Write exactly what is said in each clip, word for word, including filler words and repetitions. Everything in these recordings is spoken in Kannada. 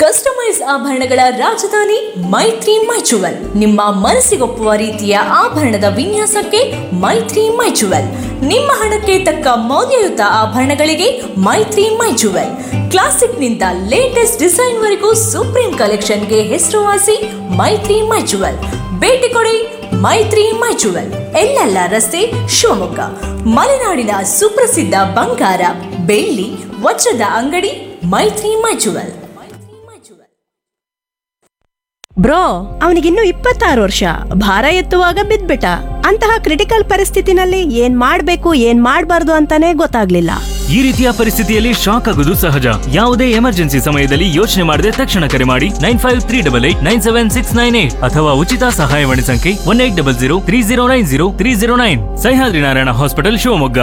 ಕಸ್ಟಮೈಸ್ ಆಭರಣಗಳ ರಾಜಧಾನಿ ಮೈತ್ರಿ ಮೈಚುವಲ್. ನಿಮ್ಮ ಮನಸ್ಸಿಗೊಪ್ಪುವ ರೀತಿಯ ಆಭರಣದ ವಿನ್ಯಾಸಕ್ಕೆ ಮೈತ್ರಿ ಮೈಚುವಲ್. ನಿಮ್ಮ ಹಣಕ್ಕೆ ತಕ್ಕ ಮೌಲ್ಯಯುತ ಆಭರಣಗಳಿಗೆ ಮೈತ್ರಿ ಮೈಚುವಲ್. ಕ್ಲಾಸಿಕ್ ನಿಂದ ಲೇಟೆಸ್ಟ್ ಡಿಸೈನ್ ವರೆಗೂ ಸುಪ್ರೀಂ ಕಲೆಕ್ಷನ್ಗೆ ಹೆಸರುವಾಸಿ ಮೈತ್ರಿ ಮೈಚುವಲ್. ಭೇಟಿ ಕೊಡಿ ಮೈತ್ರಿ ಮೈಚುವಲ್, ಎಲ್ಲೆಲ್ಲ ರಸ್ತೆ, ಶಿವಮೊಗ್ಗ. ಮಲೆನಾಡಿನ ಸುಪ್ರಸಿದ್ಧ ಬಂಗಾರ, ಬೆಳ್ಳಿ, ವಜ್ರದ ಅಂಗಡಿ ಮೈತ್ರಿ ಮೈಚುವಲ್. ಬ್ರೋ, ಅವನಿಗಿನ್ನು ಇಪ್ಪತ್ತಾರು ವರ್ಷ. ಭಾರ ಎತ್ತುವಾಗ ಬಿದ್ಬಿಟ್ಟ. ಅಂತಹ ಕ್ರಿಟಿಕಲ್ ಪರಿಸ್ಥಿತಿನಲ್ಲಿ ಏನ್ ಮಾಡ್ಬೇಕು ಏನ್ ಮಾಡ್ಬಾರ್ದು ಅಂತಾನೆ ಗೊತ್ತಾಗ್ಲಿಲ್ಲ. ಈ ರೀತಿಯ ಪರಿಸ್ಥಿತಿಯಲ್ಲಿ ಶಾಕ್ ಆಗುವುದು ಸಹಜ. ಯಾವುದೇ ಎಮರ್ಜೆನ್ಸಿ ಸಮಯದಲ್ಲಿ ಯೋಚನೆ ಮಾಡದೆ ತಕ್ಷಣ ಕರೆ ಮಾಡಿ nine five three double eight nine seven six nine eight ಅಥವಾ ಉಚಿತ ಸಹಾಯವಾಣಿ ಸಂಖ್ಯೆ one eight double zero three zero nine zero three zero nine. Sahyadri Narayana hospital, Shivamogga.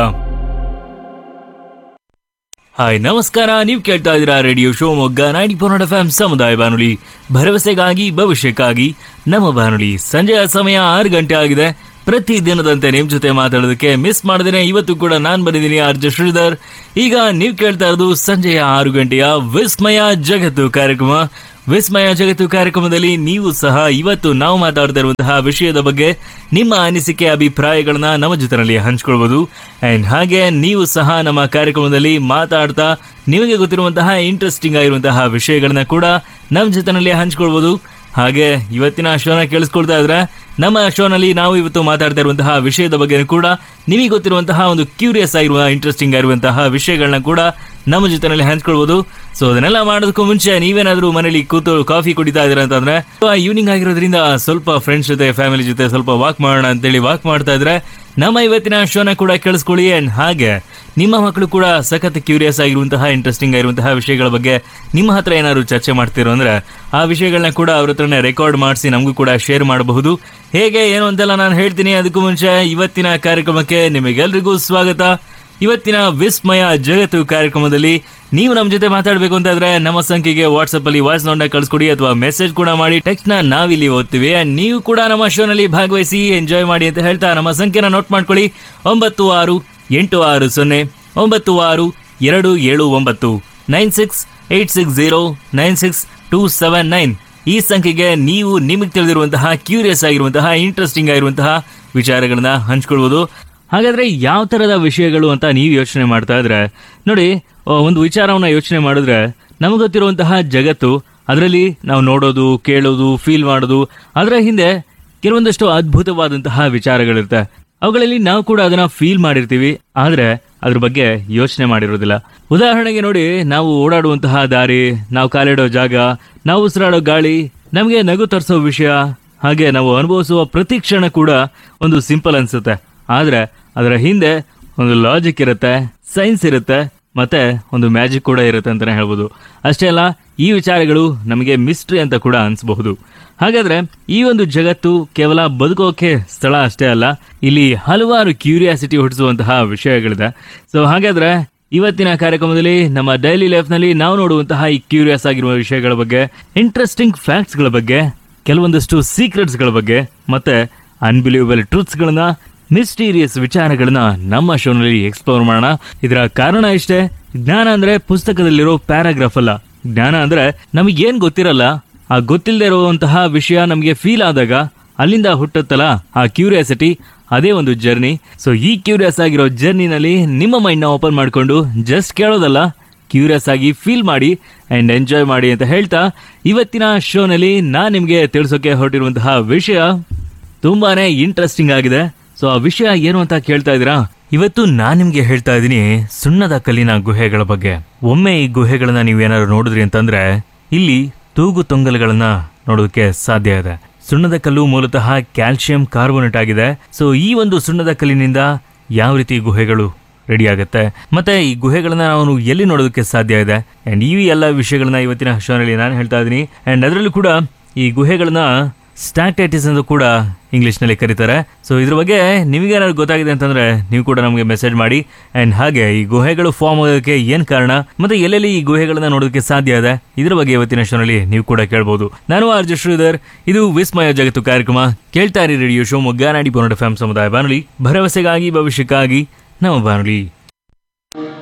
Hi, ನಮಸ್ಕಾರ. ನೀವು ಕೇಳ್ತಾ ಇದ್ದೀರಾ radio Shivamogga ninety four not F M ಸಮುದಾಯ ಬಾನುಲಿ, ಭರವಸೆಗಾಗಿ ಭವಿಷ್ಯಕ್ಕಾಗಿ ನಮ್ಮ ಬಾನುಲಿ. ಸಂಜೆಯ ಸಮಯ ಆರು ಗಂಟೆ ಆಗಿದೆ. ಪ್ರತಿ ದಿನದಂತೆ ನಿಮ್ ಜೊತೆ ಮಾತಾಡೋದಕ್ಕೆ ಮಿಸ್ ಮಾಡಿದೇನೆ ಇವತ್ತು ಕೂಡ ನಾನ್ ಬಂದಿದ್ದೀನಿ, ಆರ್ ಜೆ ಶ್ರೀಧರ್. ಈಗ ನೀವು ಕೇಳ್ತಾ ಇರೋದು ಸಂಜೆಯ ಆರು ಗಂಟೆಯ ವಿಸ್ಮಯ ಜಗತ್ತು ಕಾರ್ಯಕ್ರಮ. ವಿಸ್ಮಯ ಜಗತ್ತು ಕಾರ್ಯಕ್ರಮದಲ್ಲಿ ನೀವು ಸಹ ಇವತ್ತು ನಾವು ಮಾತಾಡ್ತಾ ಇರುವಂತಹ ವಿಷಯದ ಬಗ್ಗೆ ನಿಮ್ಮ ಅನಿಸಿಕೆ, ಅಭಿಪ್ರಾಯಗಳನ್ನ ನಮ್ಮ ಜೊತೆನಲ್ಲಿ ಹಂಚ್ಕೊಳ್ಬಹುದು. ಅಂಡ್ ಹಾಗೆ ನೀವು ಸಹ ನಮ್ಮ ಕಾರ್ಯಕ್ರಮದಲ್ಲಿ ಮಾತಾಡ್ತಾ ನಿಮಗೆ ಗೊತ್ತಿರುವಂತಹ ಇಂಟ್ರೆಸ್ಟಿಂಗ್ ಆಗಿರುವಂತಹ ವಿಷಯಗಳನ್ನ ಕೂಡ ನಮ್ಮ ಜೊತೆನಲ್ಲಿ ಹಂಚ್ಕೊಳ್ಬಹುದು. ಹಾಗೆ ಇವತ್ತಿನ ಶೋನ ಕೇಳಿಸ್ಕೊಳ್ತಾ ಇದ್ರೆ ನಮ್ಮ ಶೋನಲ್ಲಿ ನಾವು ಇವತ್ತು ಮಾತಾಡ್ತಾ ಇರುವಂತಹ ವಿಷಯದ ಬಗ್ಗೆ ಕೂಡ ನಿಮಗೆ ಗೊತ್ತಿರುವಂತಹ ಒಂದು ಕ್ಯೂರಿಯಸ್ ಆಗಿರುವ ಇಂಟ್ರೆಸ್ಟಿಂಗ್ ಆಗಿರುವಂತಹ ವಿಷಯಗಳನ್ನ ಕೂಡ ನಮ್ಮ ಜೊತೆನಲ್ಲಿ ಹಂಚ್ಕೊಳ್ಬಹುದು. ಸೊ ಅದನ್ನೆಲ್ಲ ಮಾಡೋದಕ್ಕೂ ಮುಂಚೆ ನೀವೇನಾದ್ರೂ ಮನೇಲಿ ಕೂತು ಕಾಫಿ ಕುಡಿತಾ ಇದ್ದೀರಾ ಅಂತಂದ್ರೆ, ಈವ್ನಿಂಗ್ ಆಗಿರೋದ್ರಿಂದ ಸ್ವಲ್ಪ ಫ್ರೆಂಡ್ಸ್ ಜೊತೆ, ಫ್ಯಾಮಿಲಿ ಜೊತೆ ಸ್ವಲ್ಪ ವಾಕ್ ಮಾಡೋಣ ಅಂತೇಳಿ ವಾಕ್ ಮಾಡ್ತಾ ಇದ್ರೆ ನಮ್ಮ ಇವತ್ತಿನ ಶೋನ ಕೂಡ ಕೇಳಿಸ್ಕೊಳ್ಳಿ. ಅಂಡ್ ಹಾಗೆ ನಿಮ್ಮ ಮಕ್ಕಳು ಕೂಡ ಸಖತ್ ಕ್ಯೂರಿಯಸ್ ಆಗಿರುವಂತಹ ಇಂಟ್ರೆಸ್ಟಿಂಗ್ ಆಗಿರುವಂತಹ ವಿಷಯಗಳ ಬಗ್ಗೆ ನಿಮ್ಮ ಹತ್ರ ಏನಾದ್ರು ಚರ್ಚೆ ಮಾಡ್ತಿರೋ ಅಂದ್ರೆ ಆ ವಿಷಯಗಳನ್ನ ಕೂಡ ಅವ್ರ ಹತ್ರನೇ ರೆಕಾರ್ಡ್ ಮಾಡಿಸಿ ನಮಗೂ ಕೂಡ ಶೇರ್ ಮಾಡಬಹುದು. ಹೇಗೆ ಏನು ಅಂತೆಲ್ಲ ನಾನು ಹೇಳ್ತೀನಿ. ಅದಕ್ಕೂ ಮುಂಚೆ ಇವತ್ತಿನ ಕಾರ್ಯಕ್ರಮಕ್ಕೆ ನಿಮಗೆಲ್ರಿಗೂ ಸ್ವಾಗತ. ಇವತ್ತಿನ ವಿಸ್ಮಯ ಜಗತ್ತು ಕಾರ್ಯಕ್ರಮದಲ್ಲಿ ನೀವು ನಮ್ಮ ಜೊತೆ ಮಾತಾಡಬೇಕು ಅಂತಾದ್ರೆ ನಮ್ಮ ಸಂಖ್ಯೆಗೆ ವಾಟ್ಸ್ಆಪ್ ಅಲ್ಲಿ ವಾಯ್ಸ್ ನೋಟ್ನ ಕಳಿಸ್ಕೊಡಿ ಅಥವಾ ಮೆಸೇಜ್ ಕೂಡ ಮಾಡಿ. ಟೆಕ್ಸ್ಟ್ ನ ನಾವಿಲ್ಲಿ ಓದ್ತೀವಿ. ಅಂಡ್ ನೀವು ಕೂಡ ನಮ್ಮ ಶೋನಲ್ಲಿ ಭಾಗವಹಿಸಿ ಎಂಜಾಯ್ ಮಾಡಿ ಅಂತ ಹೇಳ್ತಾ ನಮ್ಮ ಸಂಖ್ಯೆನ ನೋಟ್ ಮಾಡ್ಕೊಳ್ಳಿ. ಒಂಬತ್ತು ಆರು ಎಂಟು ಆರು ಸೊನ್ನೆ ಒಂಬತ್ತು ಆರು ಎರಡು ಏಳು ಒಂಬತ್ತು nine six eight six zero nine six two seven nine. ಈ ಸಂಖ್ಯೆಗೆ ನೀವು ನಿಮಗೆ ತಿಳಿದಿರುವಂತಹ ಕ್ಯೂರಿಯಸ್ ಆಗಿರುವಂತಹ ಇಂಟ್ರೆಸ್ಟಿಂಗ್ ಆಗಿರುವಂತಹ ವಿಚಾರಗಳನ್ನ ಹಂಚ್ಕೊಳ್ಬಹುದು. ಹಾಗಾದ್ರೆ ಯಾವ ತರದ ವಿಷಯಗಳು ಅಂತ ನೀವು ಯೋಚನೆ ಮಾಡ್ತಾ ಇದ್ರೆ ನೋಡಿ, ಒಂದು ವಿಚಾರವನ್ನ ಯೋಚನೆ ಮಾಡಿದ್ರೆ ನಮಗೆ ಗೊತ್ತಿರುವಂತಹ ಜಗತ್ತು, ಅದರಲ್ಲಿ ನಾವು ನೋಡೋದು, ಕೇಳೋದು, ಫೀಲ್ ಮಾಡೋದು, ಅದರ ಹಿಂದೆ ಕೆಲವೊಂದಷ್ಟು ಅದ್ಭುತವಾದಂತಹ ವಿಚಾರಗಳಿರುತ್ತೆ. ಅವುಗಳಲ್ಲಿ ನಾವು ಕೂಡ ಅದನ್ನ ಫೀಲ್ ಮಾಡಿರ್ತೀವಿ, ಆದ್ರೆ ಅದ್ರ ಬಗ್ಗೆ ಯೋಚನೆ ಮಾಡಿರೋದಿಲ್ಲ. ಉದಾಹರಣೆಗೆ ನೋಡಿ, ನಾವು ಓಡಾಡುವಂತಹ ದಾರಿ, ನಾವು ಕಾಲಿಡೋ ಜಾಗ, ನಾವು ಉಸಿರಾಡೋ ಗಾಳಿ, ನಮಗೆ ನಗು ತರಿಸೋ ವಿಷಯ, ಹಾಗೆ ನಾವು ಅನುಭವಿಸುವ ಪ್ರತಿ ಕ್ಷಣ ಕೂಡ ಒಂದು ಸಿಂಪಲ್ ಅನ್ಸುತ್ತೆ. ಆದ್ರೆ ಅದರ ಹಿಂದೆ ಒಂದು ಲಾಜಿಕ್ ಇರುತ್ತೆ, ಸೈನ್ಸ್ ಇರುತ್ತೆ, ಮತ್ತೆ ಒಂದು ಮ್ಯಾಜಿಕ್ ಕೂಡ ಇರುತ್ತೆ ಅಂತಾನೆ ಹೇಳ್ಬೋದು. ಅಷ್ಟೇ ಅಲ್ಲ, ಈ ವಿಚಾರಗಳು ನಮಗೆ ಮಿಸ್ಟ್ರಿ ಅಂತ ಕೂಡ ಅನ್ಸಬಹುದು. ಹಾಗಾದ್ರೆ ಈ ಒಂದು ಜಗತ್ತು ಕೇವಲ ಬದುಕೋಕೆ ಸ್ಥಳ ಅಷ್ಟೇ ಅಲ್ಲ, ಇಲ್ಲಿ ಹಲವಾರು ಕ್ಯೂರಿಯಾಸಿಟಿ ಹುಟ್ಟಿಸುವಂತಹ ವಿಷಯಗಳಿದೆ. ಸೊ ಹಾಗಾದ್ರೆ ಇವತ್ತಿನ ಕಾರ್ಯಕ್ರಮದಲ್ಲಿ ನಮ್ಮ ಡೈಲಿ ಲೈಫ್ ನಲ್ಲಿ ನಾವು ನೋಡುವಂತಹ ಈ ಕ್ಯೂರಿಯಸ್ ಆಗಿರುವ ವಿಷಯಗಳ ಬಗ್ಗೆ, ಇಂಟ್ರೆಸ್ಟಿಂಗ್ ಫ್ಯಾಕ್ಟ್ಸ್ ಗಳ ಬಗ್ಗೆ, ಕೆಲವೊಂದಷ್ಟು ಸೀಕ್ರೆಟ್ಸ್ ಗಳ ಬಗ್ಗೆ, ಮತ್ತೆ ಅನ್ಬಿಲೀವಬಲ್ ಟ್ರೂತ್ಸ್ ಗಳನ್ನ, ಮಿಸ್ಟೀರಿಯಸ್ ವಿಚಾರಗಳನ್ನ ನಮ್ಮ ಶೋನಲ್ಲಿ ಎಕ್ಸ್ಪ್ಲೋರ್ ಮಾಡೋಣ. ಇದರ ಕಾರಣ ಇಷ್ಟೇ, ಜ್ಞಾನ ಅಂದ್ರೆ ಪುಸ್ತಕದಲ್ಲಿರೋ ಪ್ಯಾರಾಗ್ರಾಫ್ ಅಲ್ಲ. ಜ್ಞಾನ ಅಂದ್ರೆ ನಮಗೇನ್ ಗೊತ್ತಿರಲ್ಲ, ಆ ಗೊತ್ತಿಲ್ಲದೆ ಇರುವಂತಹ ವಿಷಯ ನಮಗೆ ಫೀಲ್ ಆದಾಗ ಅಲ್ಲಿಂದ ಹುಟ್ಟುತ್ತಲ್ಲ ಆ ಕ್ಯೂರಿಯಾಸಿಟಿ, ಅದೇ ಒಂದು ಜರ್ನಿ. ಸೊ ಈ ಕ್ಯೂರಿಯಸ್ ಆಗಿರೋ ಜರ್ನಿನಲ್ಲಿ ನಿಮ್ಮ ಮೈಂಡ್ ನ ಓಪನ್ ಮಾಡ್ಕೊಂಡು ಜಸ್ಟ್ ಕೇಳೋದಲ್ಲ, ಕ್ಯೂರಿಯಸ್ ಆಗಿ ಫೀಲ್ ಮಾಡಿ ಅಂಡ್ ಎಂಜಾಯ್ ಮಾಡಿ ಅಂತ ಹೇಳ್ತಾ ಇವತ್ತಿನ ಶೋನಲ್ಲಿ ನಾನ್ ನಿಮ್ಗೆ ತಿಳಿಸೋಕೆ ಹೊರಟಿರುವಂತಹ ವಿಷಯ ತುಂಬಾನೇ ಇಂಟ್ರೆಸ್ಟಿಂಗ್ ಆಗಿದೆ. ಸೊ ಆ ವಿಷಯ ಏನು ಅಂತ ಕೇಳ್ತಾ ಇದ್ದೀರಾ? ಇವತ್ತು ನಾನ್ ನಿಮ್ಗೆ ಹೇಳ್ತಾ ಇದ್ದೀನಿ ಸುಣ್ಣದ ಕಲ್ಲಿನ ಗುಹೆಗಳ ಬಗ್ಗೆ. ಒಮ್ಮೆ ಈ ಗುಹೆಗಳನ್ನ ನೀವೇನಾದ್ರು ನೋಡಿದ್ರಿ ಅಂತಂದ್ರೆ ಇಲ್ಲಿ ತೂಗು ತೊಂಗಲುಗಳನ್ನ ನೋಡೋದಕ್ಕೆ ಸಾಧ್ಯ ಇದೆ. ಸುಣ್ಣದ ಕಲ್ಲು ಮೂಲತಃ ಕ್ಯಾಲ್ಸಿಯಂ ಕಾರ್ಬೋನೇಟ್ ಆಗಿದೆ. ಸೊ ಈ ಒಂದು ಸುಣ್ಣದ ಕಲ್ಲಿನಿಂದ ಯಾವ ರೀತಿ ಗುಹೆಗಳು ರೆಡಿ ಆಗುತ್ತೆ, ಮತ್ತೆ ಈ ಗುಹೆಗಳನ್ನ ನಾವು ಎಲ್ಲಿ ನೋಡೋದಕ್ಕೆ ಸಾಧ್ಯ ಇದೆ, ಅಂಡ್ ಈ ಎಲ್ಲ ವಿಷಯಗಳನ್ನ ಇವತ್ತಿನ ಶೋನಲ್ಲಿ ನಾನು ಹೇಳ್ತಾ ಇದ್ದೀನಿ. ಅಂಡ್ ಅದರಲ್ಲೂ ಕೂಡ ಈ ಗುಹೆಗಳನ್ನ ಸ್ಟಾಕ್ಟೈಟಿಸ್ ಎಂದು ಕೂಡ ಇಂಗ್ಲಿಷ್ ನಲ್ಲಿ ಕರೀತಾರೆ. ಸೊ ಇದ್ರ ಬಗ್ಗೆ ನಿಮಗೇನಾದ್ರು ಗೊತ್ತಾಗಿದೆ ಅಂತಂದ್ರೆ ನೀವು ಕೂಡ ನಮಗೆ ಮೆಸೇಜ್ ಮಾಡಿ. ಅಂಡ್ ಹಾಗೆ ಈ ಗುಹೆಗಳು ಫಾರ್ಮ್ ಆಗೋದಕ್ಕೆ ಏನ್ ಕಾರಣ, ಮತ್ತೆ ಎಲ್ಲೆಲ್ಲಿ ಈ ಗುಹೆಗಳನ್ನ ನೋಡೋದಕ್ಕೆ ಸಾಧ್ಯ ಇದೆ, ಇದ್ರ ಬಗ್ಗೆ ಇವತ್ತಿನ ಶೋನಲ್ಲಿ ನೀವು ಕೂಡ ಕೇಳಬಹುದು. ನಾನು ಆರ್ ಜೆ ಶ್ರೀಧರ್, ಇದು ವಿಸ್ಮಯ ಜಗತ್ತು ಕಾರ್ಯಕ್ರಮ. ಕೇಳ್ತಾ ಇರಿ radio Shivamogga ninety four not F M ಸಮುದಾಯ ಬಾನುಲಿ, ಭರವಸೆಗಾಗಿ ಭವಿಷ್ಯಕ್ಕಾಗಿ ನಮ್ಮ ಬಾನುಲಿ.